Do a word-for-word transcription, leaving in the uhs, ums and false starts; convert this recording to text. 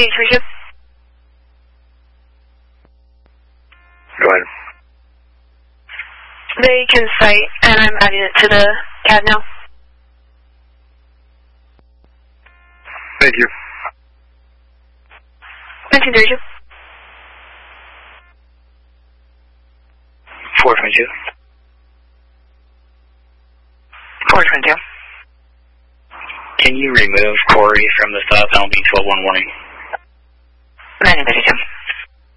nineteen thirty-two. Go ahead. Vacant site, and I'm adding it to the C A D now. Thank you. nineteen thirty-two. four twenty-two. four twenty-two. Can you remove Corey from the southbound B twelve one warning? nineteen thirty-two.